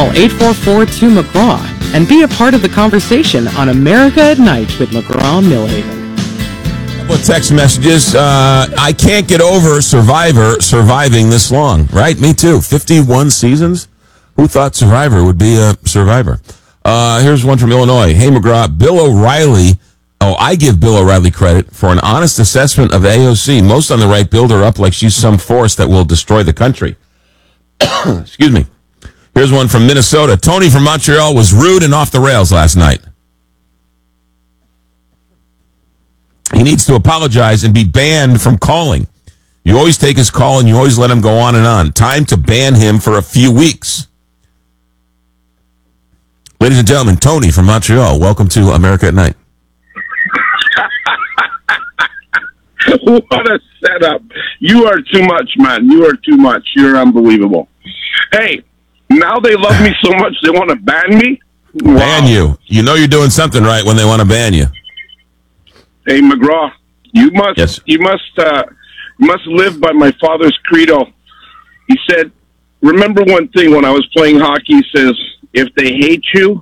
Call 844-2-McGraw and be a part of the conversation on America at Night with McGraw-Millhaven. Couple of text messages. I can't get over Survivor surviving this long. Right? Me too. 51 seasons? Who thought Survivor would be a Survivor? Here's one from Illinois. Hey, McGraw, Bill O'Reilly. Oh, I give Bill O'Reilly credit for an honest assessment of AOC. Most on the right build her up like she's some force that will destroy the country. Excuse me. Here's one from Minnesota. Tony from Montreal was rude and off the rails last night. He needs to apologize and be banned from calling. You always take his call and you always let him go on and on. Time to ban him for a few weeks. Ladies and gentlemen, Tony from Montreal. Welcome to America at Night. What a setup. You are too much, man. You are too much. You're unbelievable. Hey, now they love me so much they want to ban me? Wow. Ban you. You know you're doing something right when they want to ban you. Hey, McGraw, you must Yes. you must live by my father's credo. He said, remember one thing when I was playing hockey, he says, if they hate you,